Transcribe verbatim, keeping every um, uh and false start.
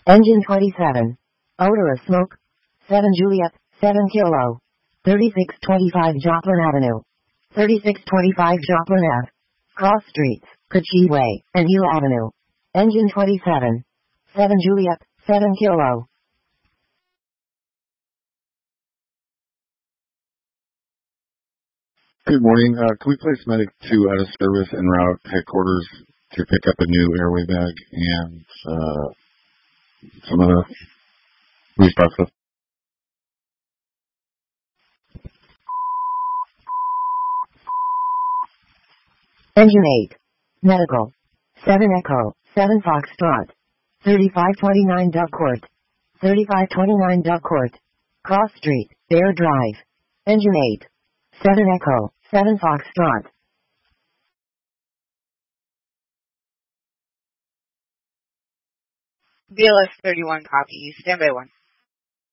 Engine twenty-seven. Odor of smoke. seven Juliet, seven Kilo. thirty-six twenty-five Joplin Avenue. thirty-six twenty-five Joplin Ave. Cross Streets, Cochee Way, and Hill Avenue. Engine twenty-seven. seven Juliet, seven Kilo. Good morning. Uh, can we place Medic two out of service en route headquarters to pick up a new airway bag and uh, some of the restock stuff? Engine eight. Medical. seven Echo, seven Foxtrot. thirty-five twenty-nine Duck Court. thirty-five twenty-nine Duck Court. Cross Street, Bear Drive. Engine eight. seven Echo, seven Foxtrot. B L S thirty-one copy. Stand by one.